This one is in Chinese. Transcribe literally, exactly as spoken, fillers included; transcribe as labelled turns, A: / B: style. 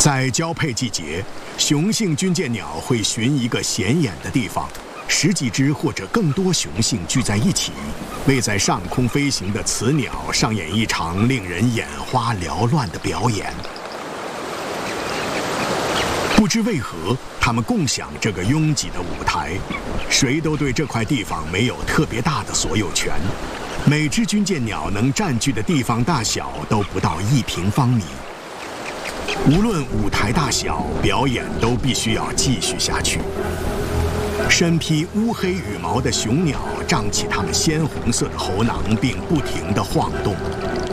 A: 在交配季节，雄性军舰鸟会寻一个显眼的地方，十几只或者更多雄性聚在一起，为在上空飞行的雌鸟上演一场令人眼花缭乱的表演。不知为何，它们共享这个拥挤的舞台，谁都对这块地方没有特别大的所有权。每只军舰鸟能占据的地方大小都不到一平方米。无论舞台大小，表演都必须要继续下去。身披乌黑羽毛的雄鸟张起它们鲜红色的喉囊，并不停地晃动。